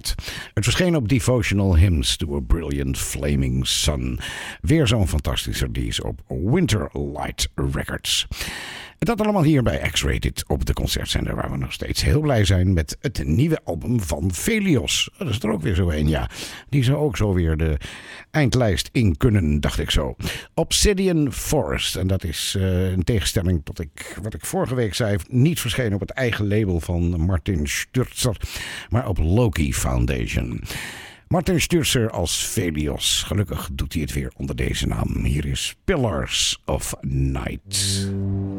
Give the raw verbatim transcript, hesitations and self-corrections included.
Night. Het verscheen op Devotional Hymns to a Brilliant Flaming Sun. Weer zo'n fantastische release op Winterlight Records. Dat allemaal hier bij X-Rated op de concertzender, waar we nog steeds heel blij zijn met het nieuwe album van Velios. Dat is er ook weer zo een, ja. Die zou ook zo weer de eindlijst in kunnen, dacht ik zo. Obsidian Forest. En dat is uh, in tegenstelling tot ik, wat ik vorige week zei, niet verschenen op het eigen label van Martin Sturzer, maar op Loki Foundation. Martin Sturzer als Velios. Gelukkig doet hij het weer onder deze naam. Hier is Pillars of Night.